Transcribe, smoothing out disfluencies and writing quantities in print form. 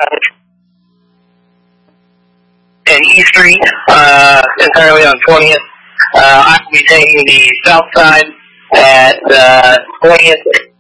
and E Street, entirely on 20th. I will be taking the south side at 20th